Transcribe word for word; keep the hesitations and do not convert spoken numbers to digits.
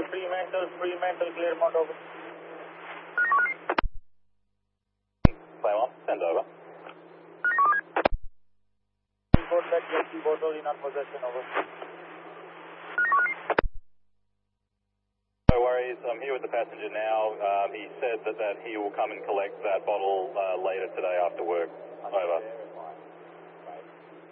Fremantle, Fremantle, Claremont, over. Claremont, send over. Report that empty bottle in our possession, over. No worries, I'm here with the passenger now. Um, he said that, that he will come and collect that bottle uh, later today after work. Over.